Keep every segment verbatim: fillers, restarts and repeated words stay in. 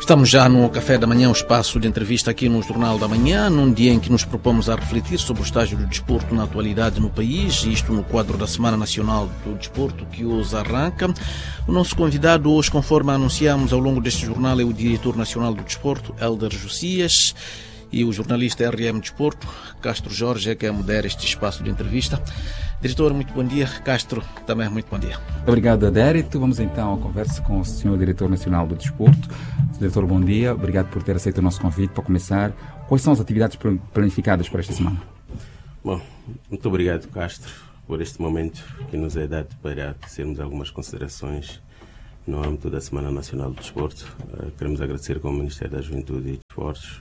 Estamos já no Café da Manhã, um espaço de entrevista aqui no Jornal da Manhã, num dia em que nos propomos a refletir sobre o estágio do desporto na atualidade no país, isto no quadro da Semana Nacional do Desporto, que hoje arranca. O nosso convidado hoje, conforme anunciamos ao longo deste jornal, é o Diretor Nacional do Desporto, Hélder Josias, e o jornalista R M Desporto, Castro Jorge, é quem modera este espaço de entrevista. Diretor, muito bom dia. Castro, também muito bom dia. Obrigado, Adérito. Vamos então à conversa com o senhor Diretor Nacional do Desporto. Diretor, bom dia. Obrigado por ter aceito o nosso convite. Para começar, quais são as atividades planificadas para esta semana? Bom, muito obrigado, Castro, por este momento que nos é dado para fazermos algumas considerações no âmbito da Semana Nacional do Desporto. Queremos agradecer como Ministério da Juventude e Desportos.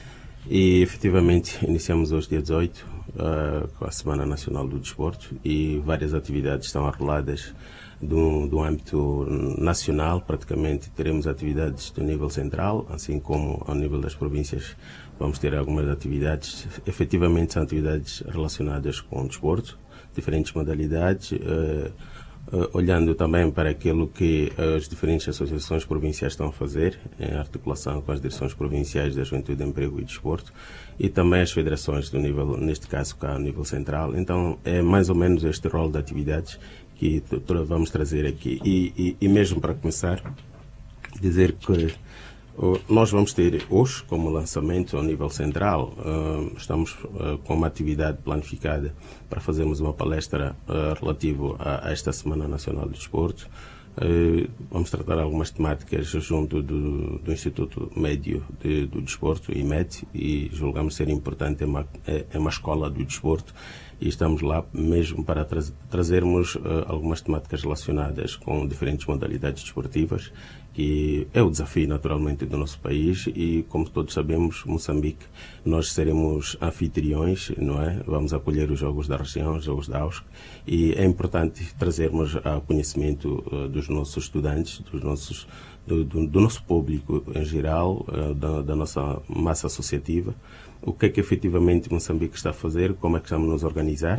E, efetivamente, iniciamos hoje, dia dezoito, uh, com a Semana Nacional do Desporto, e várias atividades estão arroladas do, do âmbito nacional. Praticamente teremos atividades do nível central, assim como ao nível das províncias vamos ter algumas atividades. Efetivamente são atividades relacionadas com o desporto, diferentes modalidades, uh, Uh, olhando também para aquilo que uh, as diferentes associações provinciais estão a fazer, em articulação com as direções provinciais da Juventude, Emprego e Desporto, e também as federações do nível, neste caso cá, a nível central. Então, é mais ou menos este rol de atividades que vamos trazer aqui. E, e, e mesmo para começar, dizer que Uh, nós vamos ter hoje, como lançamento ao nível central, uh, estamos uh, com uma atividade planificada para fazermos uma palestra uh, relativa a, a esta Semana Nacional do Desporto. Uh, vamos tratar algumas temáticas junto do, do Instituto Médio de, do Desporto, I M E D, e julgamos ser importante, é uma, é, é uma escola do desporto, e estamos lá mesmo para tra trazermos uh, algumas temáticas relacionadas com diferentes modalidades desportivas, que é o desafio naturalmente do nosso país. E, como todos sabemos, Moçambique, nós seremos anfitriões, não é? Vamos acolher os Jogos da Região, os Jogos da AUSC, e é importante trazermos ao conhecimento uh, dos nossos estudantes, dos nossos, do, do, do nosso público em geral, uh, da, da nossa massa associativa, o que é que efetivamente Moçambique está a fazer, como é que estamos a nos organizar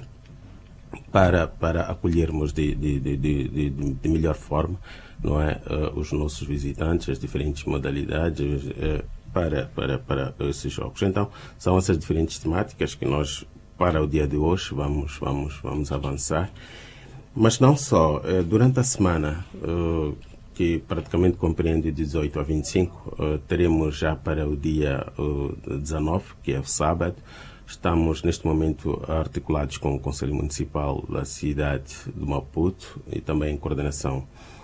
para, para acolhermos de, de, de, de, de melhor forma, não é, uh, os nossos visitantes, as diferentes modalidades uh, para, para, para esses jogos. Então, são essas diferentes temáticas que nós, para o dia de hoje, vamos, vamos, vamos avançar. Mas não só, uh, durante a semana, uh, que praticamente compreende de dezoito a vinte e cinco, uh, teremos já para o dia uh, dezanove, que é o sábado. Estamos, neste momento, articulados com o Conselho Municipal da cidade de Maputo e também em coordenação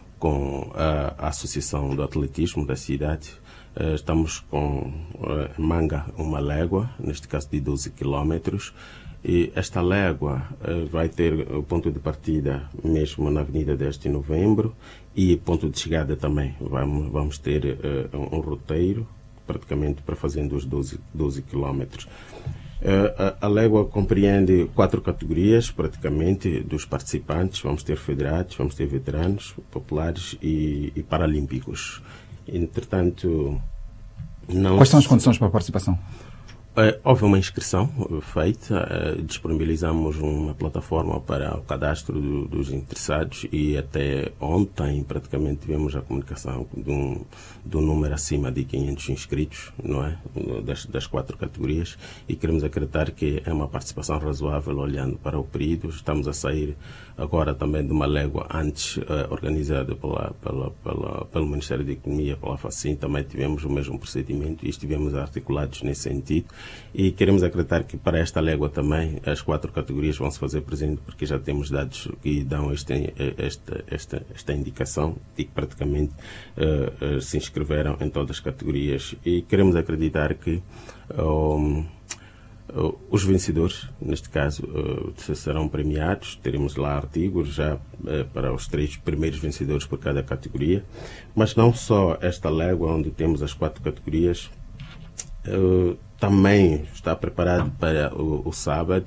com a, a Associação do Atletismo da cidade. Uh, estamos com uh, Manga, uma légua, neste caso de doze quilómetros. E esta légua uh, vai ter o ponto de partida mesmo na Avenida dez de Novembro, e ponto de chegada também. Vamos, vamos ter uh, um, um roteiro, praticamente para fazendo os doze quilómetros. Uh, a, a légua compreende quatro categorias, praticamente, dos participantes. Vamos ter federados, vamos ter veteranos, populares e, e paralímpicos. Entretanto, não... Quais são as condições para a participação? Uh, houve uma inscrição feita, uh, disponibilizamos uma plataforma para o cadastro do, dos interessados, e até ontem praticamente tivemos a comunicação de um, de um número acima de quinhentos inscritos, não é? Das, das quatro categorias, e queremos acreditar que é uma participação razoável olhando para o período. Estamos a sair agora também de uma légua antes uh, organizada pela, pela, pela, pelo Ministério da Economia, pela FACIN. Também tivemos o mesmo procedimento e estivemos articulados nesse sentido. E queremos acreditar que para esta légua também as quatro categorias vão se fazer presente, porque já temos dados que dão este, esta, esta, esta indicação de que praticamente uh, uh, se inscreveram em todas as categorias. E queremos acreditar que um, uh, os vencedores, neste caso, uh, serão premiados. Teremos lá artigos já uh, para os três primeiros vencedores por cada categoria. Mas não só esta légua, onde temos as quatro categorias, uh, também está preparado para o, o sábado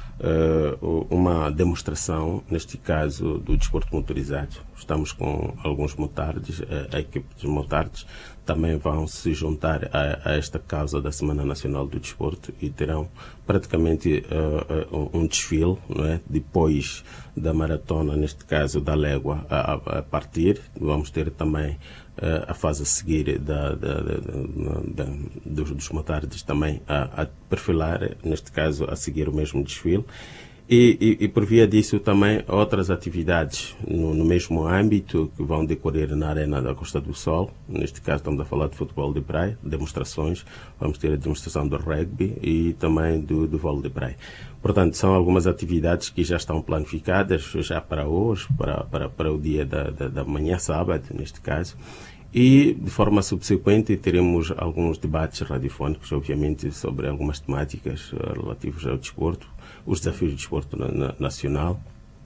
uh, uma demonstração, neste caso, do desporto motorizado. Estamos com alguns motards, a, a equipe dos motards também vão se juntar a, a esta causa da Semana Nacional do Desporto e terão praticamente uh, uh, um desfile, não é? Depois da maratona, neste caso da légua, a, a partir. Vamos ter também a fase a seguir da, da, da, da, da, dos, dos motards também a, a perfilar, neste caso a seguir o mesmo desfile. E, e, e por via disso também outras atividades no, no mesmo âmbito que vão decorrer na Arena da Costa do Sol. Neste caso estamos a falar de futebol de praia, demonstrações, vamos ter a demonstração do rugby e também do, do vôlei de praia. Portanto, são algumas atividades que já estão planificadas já para hoje, para, para, para o dia da, da, da manhã, sábado, neste caso. E, de forma subsequente, teremos alguns debates radiofónicos, obviamente, sobre algumas temáticas relativas ao desporto, os desafios do desporto na, na, nacional,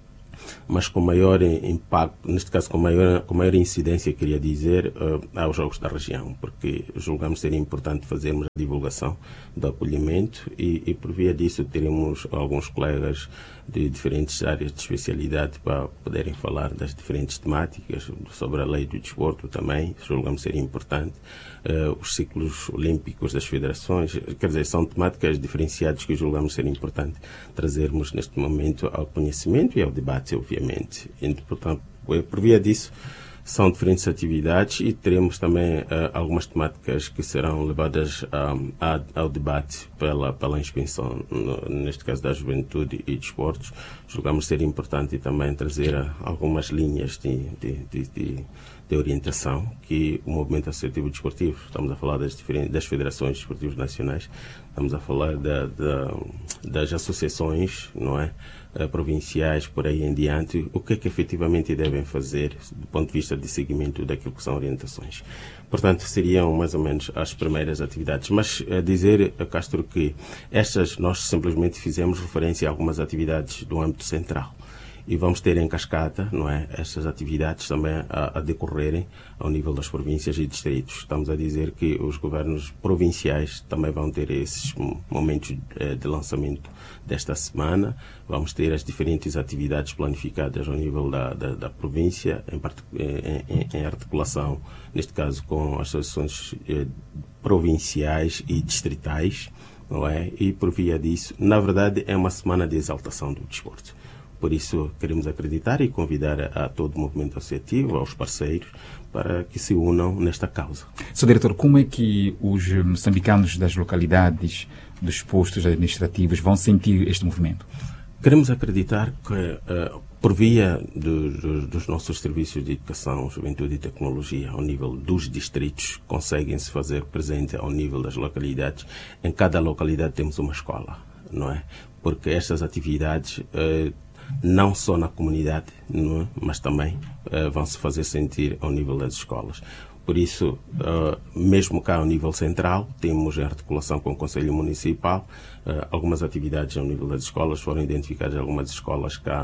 mas com maior impacto, neste caso com maior, com maior incidência, queria dizer, uh, aos jogos da região, porque julgamos ser importante fazermos a divulgação do acolhimento e, e por via disso teremos alguns colegas de diferentes áreas de especialidade para poderem falar das diferentes temáticas, sobre a lei do desporto também, julgamos ser importante, uh, os ciclos olímpicos das federações, quer dizer, são temáticas diferenciadas que julgamos ser importante trazermos neste momento ao conhecimento e ao debate, obviamente. E, portanto, por via disso, são diferentes atividades e teremos também uh, algumas temáticas que serão levadas um, a, ao debate pela, pela inspeção, no, neste caso da juventude e desportos. Julgamos ser importante também trazer uh, algumas linhas de, de, de, de, de orientação que o movimento associativo desportivo, estamos a falar das, diferentes, das federações desportivas nacionais, estamos a falar da, da, das associações, não é? Provinciais, por aí em diante, o que é que efetivamente devem fazer do ponto de vista de seguimento daquilo que são orientações. Portanto, seriam mais ou menos as primeiras atividades. Mas a dizer, Castro, que estas nós simplesmente fizemos referência a algumas atividades do âmbito central. E vamos ter em cascata, não é, estas atividades também a, a decorrerem ao nível das províncias e distritos. Estamos a dizer que os governos provinciais também vão ter esses momentos eh, de lançamento desta semana. Vamos ter as diferentes atividades planificadas ao nível da, da, da província, em, em, em articulação, neste caso, com as associações eh, provinciais e distritais, não é? E por via disso, na verdade, é uma semana de exaltação do desporto. Por isso, queremos acreditar e convidar a, a todo o movimento associativo, aos parceiros, para que se unam nesta causa. senhor Diretor, como é que os moçambicanos das localidades, dos postos administrativos, vão sentir este movimento? Queremos acreditar que, uh, por via do, do, dos nossos serviços de educação, juventude e tecnologia, ao nível dos distritos, conseguem-se fazer presente ao nível das localidades. Em cada localidade temos uma escola, não é? Porque estas atividades... Uh, não só na comunidade, não é? Mas também uh, vão se fazer sentir ao nível das escolas. Por isso, uh, mesmo cá ao nível central, temos em articulação com o Conselho Municipal uh, algumas atividades ao nível das escolas. Foram identificadas algumas escolas cá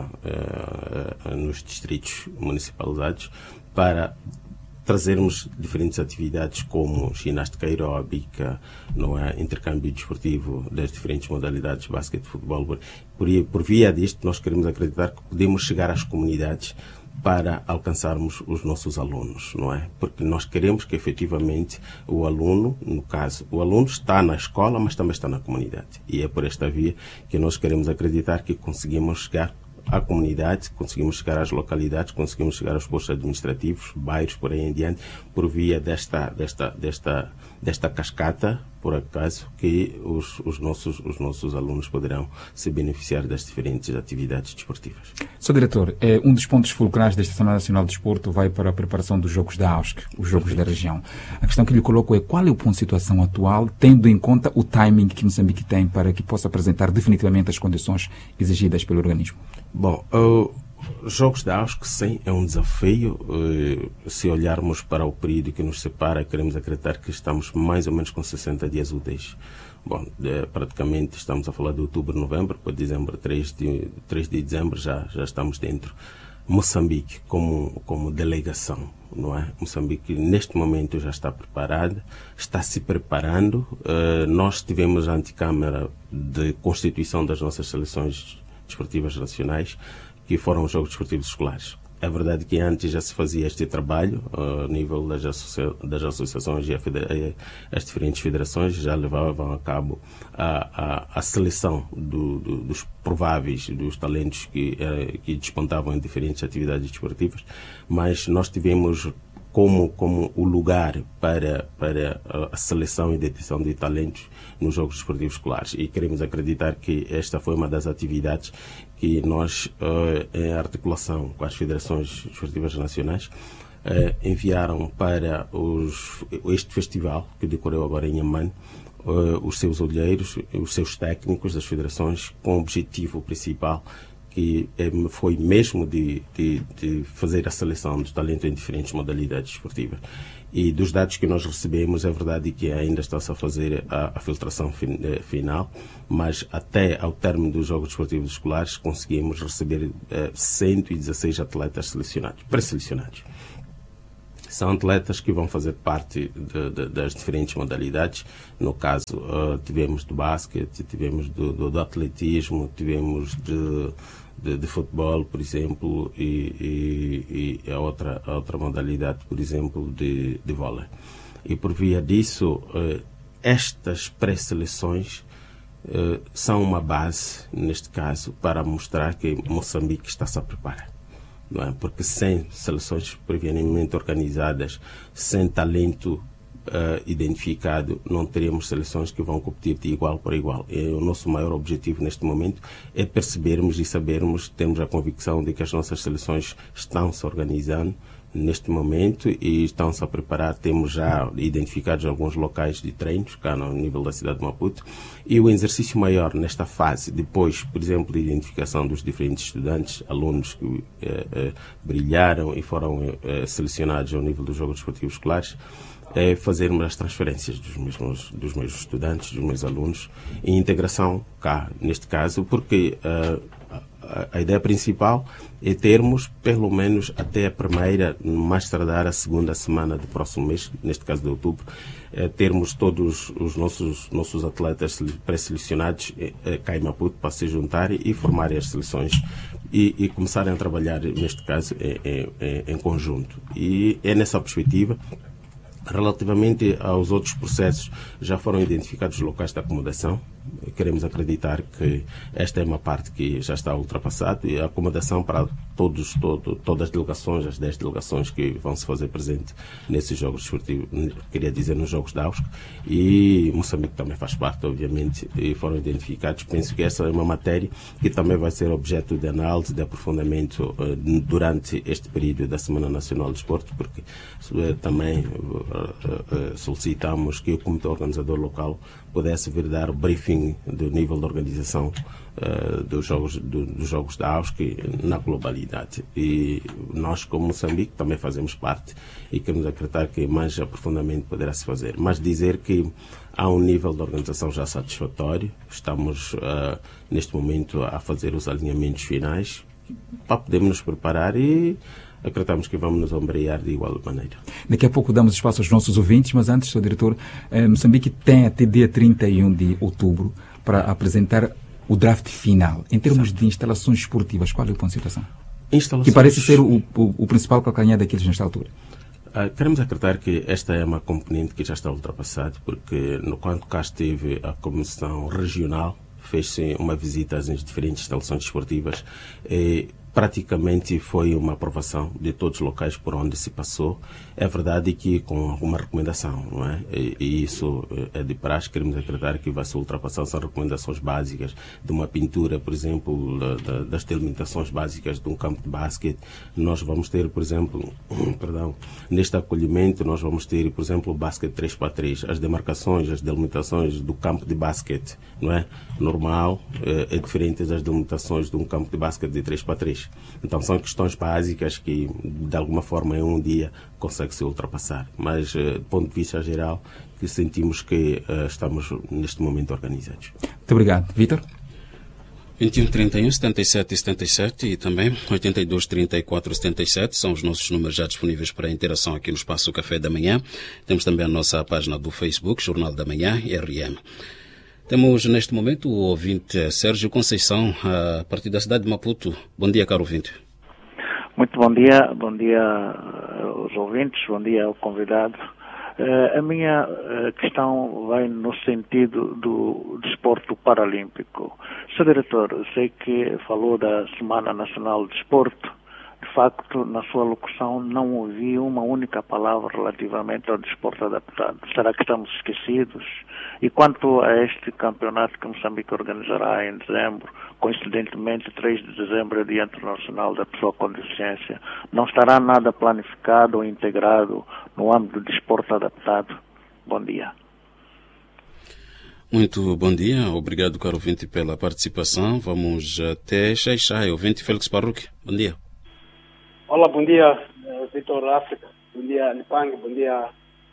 uh, uh, nos distritos municipalizados para trazermos diferentes atividades como ginástica aeróbica, não é? Intercâmbio desportivo das diferentes modalidades, basquete, futebol. Por, por via disto, nós queremos acreditar que podemos chegar às comunidades para alcançarmos os nossos alunos, não é? Porque nós queremos que efetivamente o aluno, no caso, o aluno está na escola, mas também está na comunidade. E é por esta via que nós queremos acreditar que conseguimos chegar à comunidade, conseguimos chegar às localidades, conseguimos chegar aos postos administrativos, bairros, por aí em diante, por via desta, desta, desta, desta cascata, por acaso, que os, os, nossos, os nossos alunos poderão se beneficiar das diferentes atividades desportivas. senhor Diretor, é, um dos pontos fulcrais desta Semana Nacional de Desporto vai para a preparação dos Jogos da A U S C, os Jogos Perfeito. Da região. A questão que lhe coloco é qual é o ponto de situação atual, tendo em conta o timing que Moçambique tem para que possa apresentar definitivamente as condições exigidas pelo organismo? Bom, os Jogos da A U S C, sim, é um desafio. Uh, se olharmos para o período que nos separa, queremos acreditar que estamos mais ou menos com sessenta dias úteis. Bom, de, praticamente estamos a falar de outubro, novembro, para dezembro, três de, três de dezembro já, já estamos dentro. Moçambique como, como delegação, não é? Moçambique neste momento já está preparada, está se preparando. Uh, nós tivemos a antecâmara de constituição das nossas seleções desportivas nacionais, que foram os Jogos Desportivos Escolares. É verdade que antes já se fazia este trabalho uh, a nível das, associa das associações e a as diferentes federações já levavam a cabo a, a, a seleção do, do, dos prováveis, dos talentos que, uh, que despontavam em diferentes atividades desportivas, mas nós tivemos como, como o lugar para, para a seleção e detecção de talentos nos Jogos Desportivos Escolares. E queremos acreditar que esta foi uma das atividades que nós, em articulação com as federações desportivas nacionais, enviaram para os, este festival que decorreu agora em Amman, os seus olheiros, os seus técnicos das federações, com o objetivo principal que foi mesmo de, de, de fazer a seleção dos talentos em diferentes modalidades esportivas. E dos dados que nós recebemos, é verdade que ainda está-se a fazer a, a filtração fin, eh, final, mas até ao término dos Jogos Desportivos Escolares conseguimos receber eh, cento e dezesseis atletas selecionados, pré-selecionados. São atletas que vão fazer parte de, de, das diferentes modalidades. No caso, uh, tivemos do basquete, tivemos do, do, do atletismo, tivemos de, de, de futebol, por exemplo, e, e, e a, outra, a outra modalidade, por exemplo, de, de vôlei. E por via disso, uh, estas pré-seleções uh, são uma base, neste caso, para mostrar que Moçambique está-se a preparar. Não é? Porque sem seleções previamente organizadas, sem talento uh, identificado, não teremos seleções que vão competir de igual para igual. E o nosso maior objetivo neste momento é percebermos e sabermos, temos a convicção de que as nossas seleções estão se organizando neste momento e estão-se a preparar. Temos já identificados alguns locais de treinos cá no nível da cidade de Maputo, e o exercício maior nesta fase, depois, por exemplo, de identificação dos diferentes estudantes, alunos que eh, eh, brilharam e foram eh, selecionados ao nível dos Jogos Desportivos Escolares, é fazermos as transferências dos mesmos, dos meus estudantes, dos meus alunos, em integração cá, neste caso, porque uh, a, a ideia principal é termos, pelo menos até a primeira, mais tardar a segunda semana do próximo mês, neste caso de outubro, é termos todos os nossos, nossos atletas pré-selecionados é, cá em Maputo para se juntarem e formarem as seleções e, e começarem a trabalhar, neste caso, em, em, em conjunto. E é nessa perspectiva. Relativamente aos outros processos, já foram identificados locais de acomodação. Queremos acreditar que esta é uma parte que já está ultrapassada, e a acomodação para todos, todo, todas as delegações, as dez delegações que vão se fazer presente nesses jogos desportivos, queria dizer nos Jogos da AUSC, e Moçambique também faz parte, obviamente, e foram identificados. Penso que essa é uma matéria que também vai ser objeto de análise, de aprofundamento uh, durante este período da Semana Nacional do Desporto, porque uh, também uh, uh, solicitamos que o comitê organizador local pudesse vir dar o briefing do nível de organização uh, dos, jogos, do, dos Jogos da AUSC na globalidade. E nós, como Moçambique, também fazemos parte e queremos acreditar que mais aprofundamento poderá se fazer. Mas dizer que há um nível de organização já satisfatório, estamos uh, neste momento a fazer os alinhamentos finais para podermos nos preparar e acreditamos que vamos nos ombrear de igual maneira. Daqui a pouco damos espaço aos nossos ouvintes, mas antes, Sr. Diretor, eh, Moçambique tem até dia trinta e um de outubro para apresentar o draft final. Em termos Exato. de instalações esportivas, qual é o ponto de situação? Instalações... Que parece ser o, o, o principal calcanhar daqueles nesta altura. Uh, queremos acreditar que esta é uma componente que já está ultrapassada, porque no quanto cá esteve a Comissão Regional, fez-se uma visita às diferentes instalações desportivas e praticamente foi uma aprovação de todos os locais por onde se passou. É verdade que com alguma recomendação, não é? E, e isso é de praxe, queremos acreditar que vai ser ultrapassado. São recomendações básicas de uma pintura, por exemplo, da, da, das delimitações básicas de um campo de basquete. Nós vamos ter, por exemplo, perdão, neste acolhimento, nós vamos ter, por exemplo, o basquete três para três, as demarcações, as delimitações do campo de basquete, não é? Normal, é, é diferente das delimitações de um campo de basquete de três para três. Então são questões básicas que de alguma forma em um dia consegue-se ultrapassar, mas do ponto de vista geral que sentimos que uh, estamos neste momento organizados. Muito obrigado. Vítor? vinte e um, trinta e um, setenta e sete, setenta e sete e também oitenta e dois, trinta e quatro, setenta e sete são os nossos números já disponíveis para interação aqui no Espaço Café da Manhã. Temos também a nossa página do Facebook, Jornal da Manhã, R M. Temos neste momento o ouvinte Sérgio Conceição, a partir da cidade de Maputo. Bom dia, caro ouvinte. Muito bom dia, bom dia aos ouvintes, bom dia ao convidado. Uh, a minha uh, questão vai no sentido do desporto paralímpico. senhor Diretor, sei que falou da Semana Nacional de Desporto, De facto, na sua locução não ouvi uma única palavra relativamente ao desporto adaptado. Será que estamos esquecidos? E quanto a este campeonato que Moçambique organizará em dezembro, coincidentemente três de dezembro é o Dia Internacional da Pessoa com Deficiência, não estará nada planificado ou integrado no âmbito do desporto adaptado? Bom dia. Muito bom dia. Obrigado, caro ouvinte, pela participação. Vamos até Xaixai. Ouvinte Félix Baruch. Bom dia. Olá, bom dia, Vitor África. Bom dia, Lipang. Bom dia,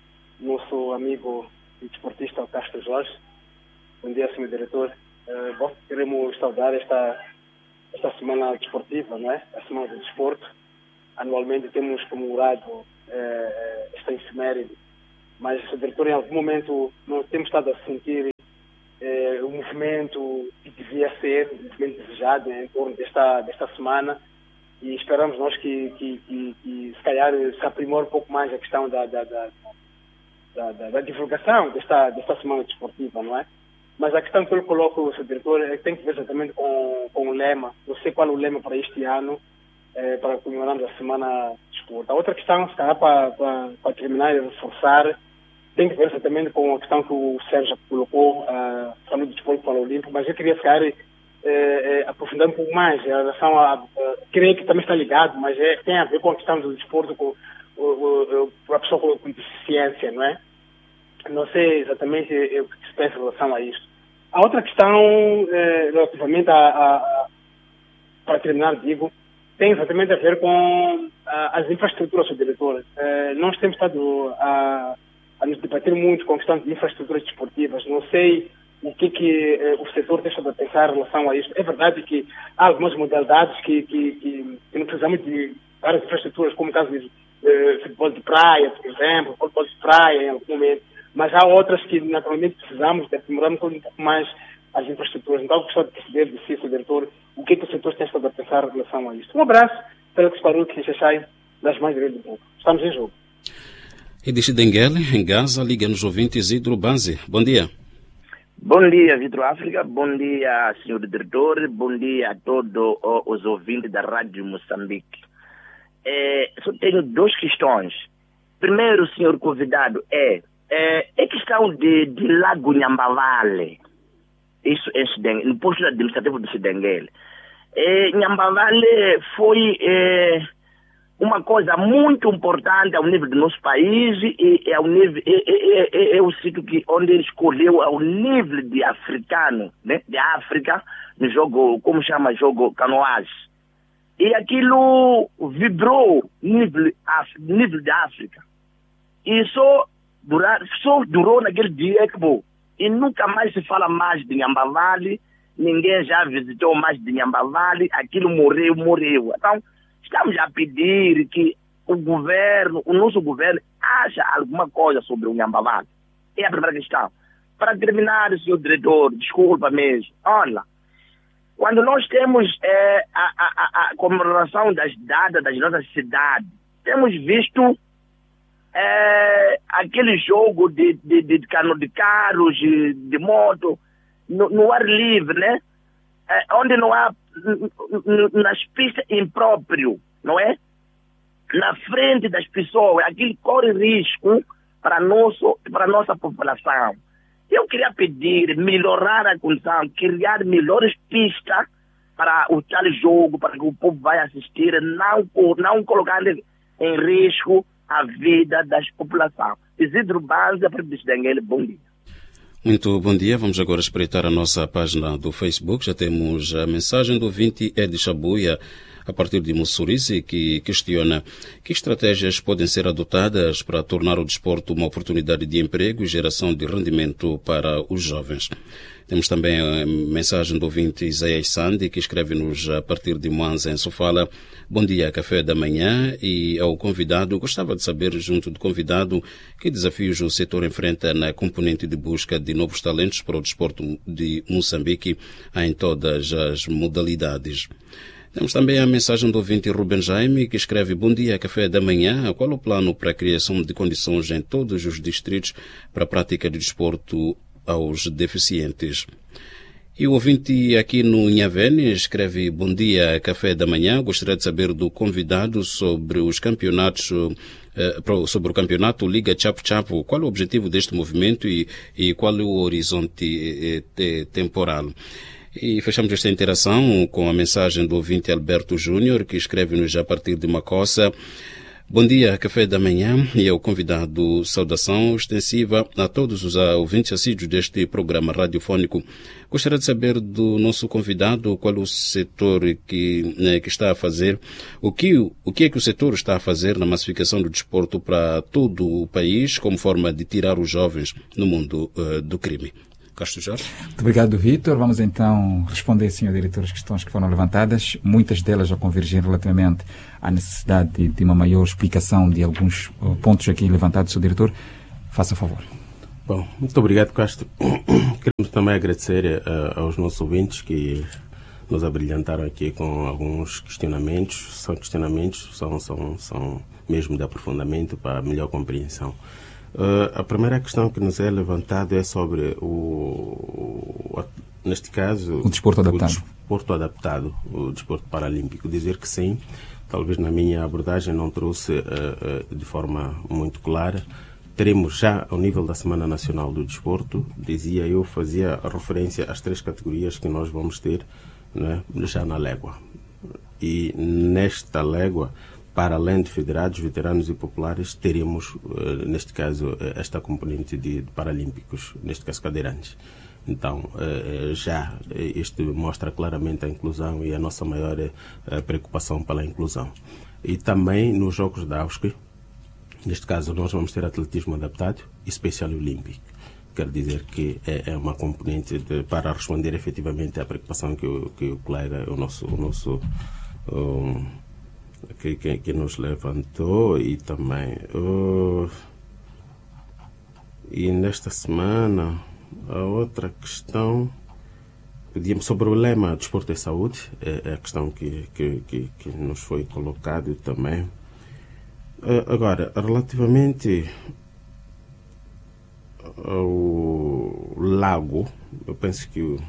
nosso amigo e desportista Castro Jorge. Bom dia, senhor diretor. Uh, bom, queremos saudar esta, esta semana desportiva, não é? A semana do desporto. Anualmente temos comemorado uh, esta efeméride, mas, senhor diretor, em algum momento nós temos estado a sentir uh, o movimento que devia ser, o movimento desejado em torno desta, desta semana, e esperamos nós que, que, que, que se calhar se aprimore um pouco mais a questão da, da, da, da, da, da divulgação desta, desta semana desportiva, não é? Mas a questão que eu coloco, senhor diretor, é que tem que ver exatamente com, com o lema. Eu sei qual é o lema para este ano, é, para comemorarmos a semana de desporto. A outra questão, se calhar para, para, para terminar e reforçar, tem que ver exatamente com a questão que o Sérgio colocou, uh, falando do desporto paralímpico, mas eu queria ficar É, é, aprofundar um pouco mais em relação a, a creio que também está ligado, mas é, tem a ver com a questão do desporto com, com, com a pessoa com, com deficiência, não é? Não sei exatamente o que se pensa em relação a isto. A outra questão, é, relativamente a, a, a, para terminar, digo, tem exatamente a ver com a, as infraestruturas, senhor diretor. É, nós temos estado a, a nos debater muito com a questão de infraestruturas desportivas. Não sei o que, que eh, o setor deixa de pensar em relação a isto. É verdade que há algumas modalidades que, que, que, que não precisamos de várias infraestruturas, como o caso de eh, futebol de praia, por exemplo, futebol de praia em algum momento, mas há outras que naturalmente precisamos de aprimorar um pouco mais as infraestruturas. Então, eu gostaria de perceber de si, senhor diretor, o que, que o setor tem estado a pensar em relação a isto. Um abraço, Félix Baruch, em Xaixai, das mais grandes do povo. Estamos em jogo. Edith Denguele, em Gaza, liga nos ouvintes Hidro Banzi. Bom dia. Bom dia, Vitor África. Bom dia, senhor diretor. Bom dia a todos os ouvintes da Rádio Moçambique. É, só tenho duas questões. Primeiro, senhor convidado, é, é, é questão de, de Lago Nhambavale. Isso é no posto administrativo de Denguele. É, Nhambavale foi é, uma coisa muito importante ao nível do nosso país e, e ao nível, é, é, é, é o sítio que, onde ele escolheu ao nível de africano, né, de África, no jogo, como chama, jogo canoagem. E aquilo vibrou nível, nível de África. E só, durar, só durou naquele dia que bom. E nunca mais se fala mais de Nhambavale, ninguém já visitou mais de Nhambavale, aquilo morreu, morreu. Então, estamos a pedir que o governo, o nosso governo, acha alguma coisa sobre o Nhambavale. É a primeira questão. Para terminar, senhor diretor, desculpa mesmo. Olha, quando nós temos é, a, a, a comemoração das datas das nossas cidades, temos visto é, aquele jogo de, de, de, cano, de carros, de, de moto, no, no ar livre, né? É, onde não há, nas pistas impróprio, não é? Na frente das pessoas, aquilo corre risco para, nosso, para a nossa população. Eu queria pedir, melhorar a condição, criar melhores pistas para o tal jogo, para que o povo vai assistir, não, não colocar em risco a vida das populações. Isidro Banza, para Denguele, bom dia. Muito bom dia. Vamos agora espreitar a nossa página do Facebook. Já temos a mensagem do ouvinte Edi Chabuia, a partir de Mussurize, que questiona que estratégias podem ser adotadas para tornar o desporto uma oportunidade de emprego e geração de rendimento para os jovens. Temos também a mensagem do ouvinte Isaías Sandi, que escreve-nos a partir de Mwanza, em Sofala. Bom dia, café da manhã. E ao convidado, gostava de saber, junto do convidado, que desafios o setor enfrenta na componente de busca de novos talentos para o desporto de Moçambique em todas as modalidades. Temos também a mensagem do ouvinte Ruben Jaime, que escreve: bom dia, café da manhã. Qual o plano para a criação de condições em todos os distritos para a prática de desporto aos deficientes? E o ouvinte aqui no Inhavene escreve: bom dia, café da manhã. Gostaria de saber do convidado sobre os campeonatos, sobre o campeonato Liga Chapo Chapo. Qual é o objetivo deste movimento e, e qual é o horizonte eh, temporal? E fechamos esta interação com a mensagem do ouvinte Alberto Júnior, que escreve-nos a partir de Macossa. Bom dia, café da manhã, e ao convidado, saudação extensiva a todos os ouvintes assíduos deste programa radiofónico. Gostaria de saber do nosso convidado qual é o setor que, né, que está a fazer, o que, o que é que o setor está a fazer na massificação do desporto para todo o país, como forma de tirar os jovens no mundo uh, do crime. Castro Jorge. Muito obrigado, Vítor. Vamos então responder, senhor diretor, as questões que foram levantadas. Muitas delas já convergem relativamente à necessidade de uma maior explicação de alguns pontos aqui levantados, senhor diretor. Faça favor. Bom, muito obrigado, Castro. Queremos também agradecer uh, aos nossos ouvintes que nos abrilhantaram aqui com alguns questionamentos. São questionamentos, são, são, são mesmo de aprofundamento para melhor compreensão. Uh, a primeira questão que nos é levantada é sobre o, o neste caso, o desporto adaptado. O desporto adaptado, o desporto paralímpico. Dizer que sim, talvez na minha abordagem não trouxe uh, uh, de forma muito clara. Teremos já, ao nível da Semana Nacional do Desporto, dizia eu, fazia referência às três categorias que nós vamos ter, né, já na légua. E nesta légua, para além de federados, veteranos e populares, teremos, uh, neste caso, uh, esta componente de, de paralímpicos, neste caso cadeirantes. Então, uh, já isto mostra claramente a inclusão e a nossa maior uh, preocupação pela inclusão. E também nos Jogos da AUSC, neste caso, nós vamos ter atletismo adaptado e Special Olympic. Quer dizer que é, é uma componente de, para responder efetivamente à preocupação que o, que o colega, o nosso... O nosso um, Que, que, que nos levantou e também uh, e nesta semana a outra questão pedimos sobre o lema Desporto e Saúde, é, é a questão que, que, que, que nos foi colocado também. Uh, agora, relativamente ao lago, eu penso que o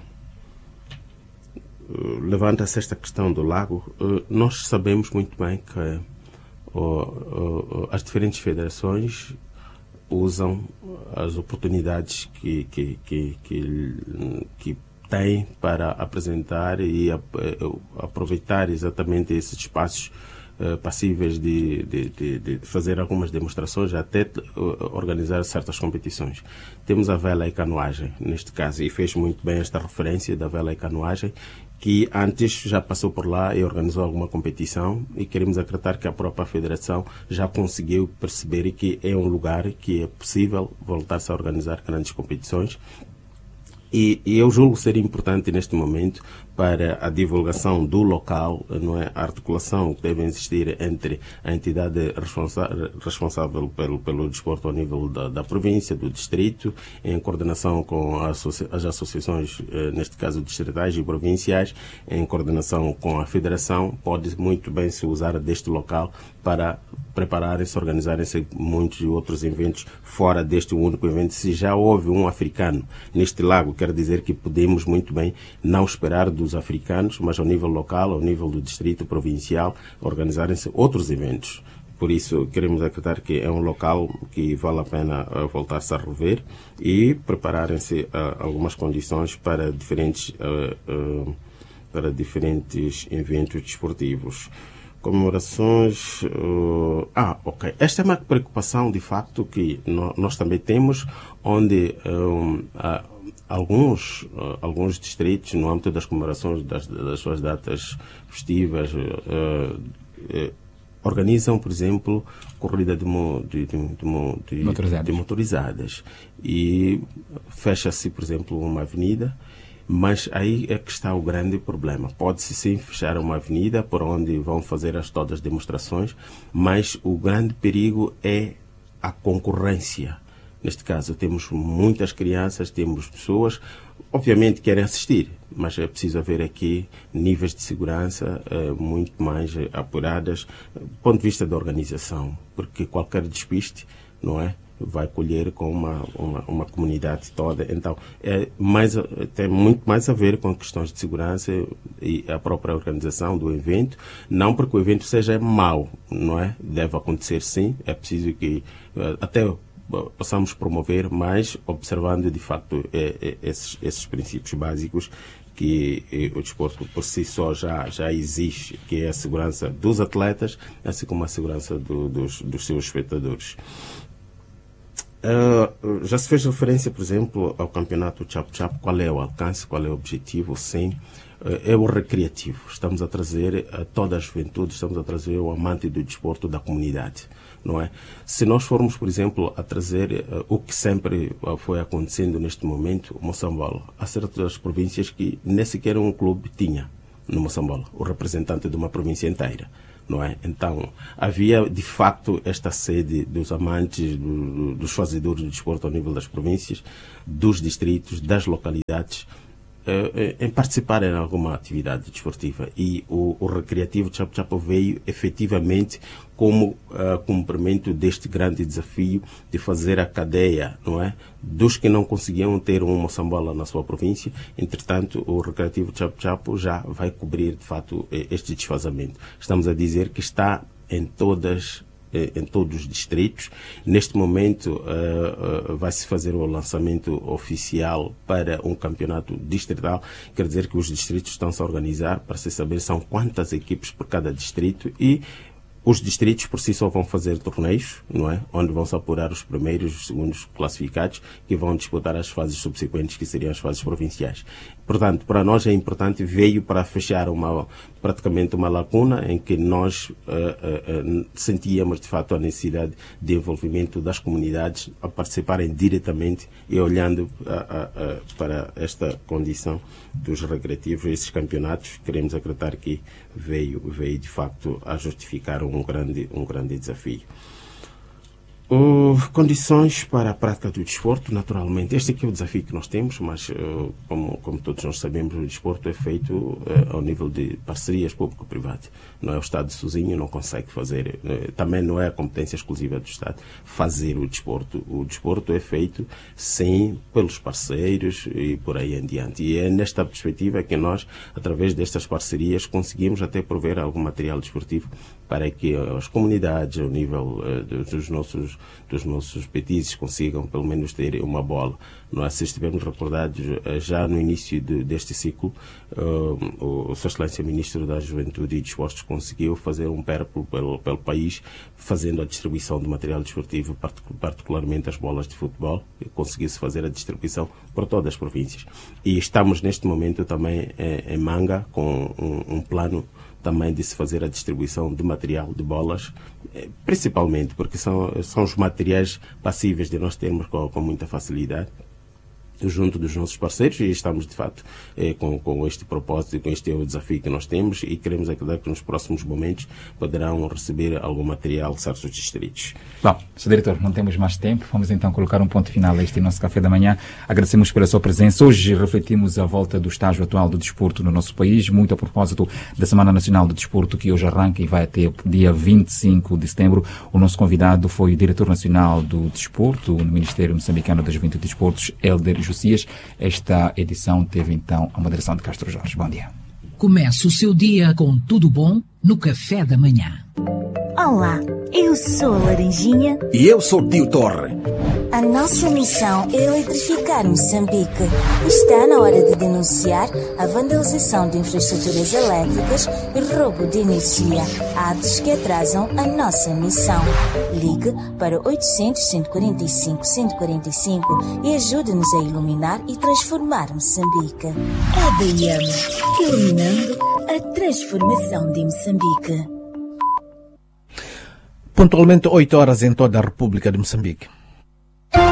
Uh, levanta-se esta questão do lago. Uh, nós sabemos muito bem que uh, uh, as diferentes federações usam as oportunidades que, que, que, que, que têm para apresentar e uh, aproveitar exatamente esses espaços uh, passíveis de, de, de, de fazer algumas demonstrações, até uh, organizar certas competições. Temos a vela e canoagem, neste caso, e fez muito bem esta referência da vela e canoagem, que antes já passou por lá e organizou alguma competição, e queremos acreditar que a própria federação já conseguiu perceber que é um lugar que é possível voltar-se a organizar grandes competições. E, e eu julgo ser importante neste momento para a divulgação do local, não é, a articulação que deve existir entre a entidade responsa responsável pelo, pelo desporto ao nível da, da província, do distrito, em coordenação com a associa as associações, eh, neste caso distritais e provinciais, em coordenação com a federação. Pode muito bem se usar deste local para prepararem-se, organizarem-se muitos outros eventos fora deste único evento. Se já houve um africano neste lago, quer dizer que podemos muito bem não esperar dos africanos, mas ao nível local, ao nível do distrito provincial, organizarem-se outros eventos. Por isso, queremos acreditar que é um local que vale a pena uh, voltar-se a rever e prepararem-se uh, algumas condições para diferentes, uh, uh, para diferentes eventos desportivos. Comemorações... Uh, ah, ok. Esta é uma preocupação, de facto, que no, nós também temos, onde um, uh, alguns, uh, alguns distritos, no âmbito das comemorações das, das suas datas festivas, uh, uh, organizam, por exemplo, corrida de, mo, de, de, de, de, motorizadas. de motorizadas. E fecha-se, por exemplo, uma avenida. Mas aí é que está o grande problema. Pode-se sim fechar uma avenida por onde vão fazer as todas as demonstrações, mas o grande perigo é a concorrência. Neste caso, temos muitas crianças, temos pessoas, obviamente querem assistir, mas é preciso haver aqui níveis de segurança eh, muito mais eh, apuradas do ponto de vista da organização, porque qualquer despiste, não é, vai colher com uma, uma, uma comunidade toda. Então, é mais, tem muito mais a ver com questões de segurança e a própria organização do evento, não porque o evento seja mau, não é? Deve acontecer sim, é preciso que até possamos promover, mas observando de facto é, é, esses, esses princípios básicos que é, o desporto por si só já, já exige, que é a segurança dos atletas, assim como a segurança do, dos, dos seus espectadores. Uh, já se fez referência, por exemplo, ao campeonato Chapo-Chapo. Qual é o alcance, qual é o objetivo? Sim, uh, é o recreativo. Estamos a trazer a toda a juventude, estamos a trazer o amante do desporto da comunidade, não é? Se nós formos, por exemplo, a trazer uh, o que sempre uh, foi acontecendo neste momento, o Moçambola, há certas províncias que nem sequer um clube tinha no Moçambola, o representante de uma província inteira. Não é? Então, havia de facto esta sede dos amantes, do, do, dos fazedores do desporto ao nível das províncias, dos distritos, das localidades, eh, em participar em alguma atividade desportiva. E o, o recreativo de Chapo-Chapo veio efetivamente como uh, cumprimento deste grande desafio de fazer a cadeia, não é, dos que não conseguiam ter um Moçambola na sua província. Entretanto, o recreativo de Chapo-Chapo já vai cobrir, de fato, este desfazamento. Estamos a dizer que está em todas em todos os distritos. Neste momento uh, uh, vai-se fazer o lançamento oficial para um campeonato distrital. Quer dizer que os distritos estão-se a organizar para se saber são quantas equipes por cada distrito, e os distritos por si só vão fazer torneios, não é? Onde vão se apurar os primeiros e os segundos classificados, que vão disputar as fases subsequentes, que seriam as fases provinciais. Portanto, para nós é importante, veio para fechar uma, praticamente uma lacuna em que nós uh, uh, uh, sentíamos de fato a necessidade de envolvimento das comunidades a participarem diretamente e olhando uh, uh, uh, para esta condição dos recreativos, esses campeonatos. Queremos acreditar que veio, veio de facto a justificar um grande, um grande desafio. Uh, condições para a prática do desporto, naturalmente. Este aqui é o desafio que nós temos, mas uh, como, como todos nós sabemos, o desporto é feito uh, ao nível de parcerias público-privado. Não é o Estado sozinho, não consegue fazer, uh, também não é a competência exclusiva do Estado fazer o desporto. O desporto é feito, sim, pelos parceiros e por aí em diante. E é nesta perspectiva que nós, através destas parcerias, conseguimos até prover algum material desportivo para que as comunidades, ao nível uh, dos nossos dos nossos petizes, consigam pelo menos ter uma bola. Nós, se estivermos recordados, já no início de, deste ciclo, uh, o Sua Excelência Ministro da Juventude e Desportos conseguiu fazer um périplo pelo, pelo país, fazendo a distribuição de material desportivo, particularmente as bolas de futebol, e conseguiu-se fazer a distribuição por todas as províncias. E estamos neste momento também em, em Manga com um, um plano também de se fazer a distribuição de material de bolas, principalmente porque são, são os materiais passíveis de nós termos com, com muita facilidade junto dos nossos parceiros, e estamos de facto eh, com, com este propósito, com este é o desafio que nós temos, e queremos acreditar que nos próximos momentos poderão receber algum material certos distritos. Bom, senhor Diretor, não temos mais tempo, vamos então colocar um ponto final a este nosso café da manhã. Agradecemos pela sua presença. Hoje refletimos a volta do estágio atual do desporto no nosso país, muito a propósito da Semana Nacional do Desporto, que hoje arranca e vai até o dia vinte e cinco de setembro. O nosso convidado foi o Diretor Nacional do Desporto no Ministério Moçambicano da Juventude e Desportos, Hélder Josias. Esta edição teve então a moderação de Castro Jorge. Bom dia. Comece o seu dia com tudo bom no café da manhã. Olá, eu sou a Laranjinha. E eu sou o Tio Torre. A nossa missão é eletrificar Moçambique. Está na hora de denunciar a vandalização de infraestruturas elétricas e roubo de energia, atos que atrasam a nossa missão. Ligue para oitocentos, cento e quarenta e cinco, cento e quarenta e cinco e ajude-nos a iluminar e transformar Moçambique. A D M, iluminando a transformação de Moçambique. Pontualmente oito horas em toda a República de Moçambique.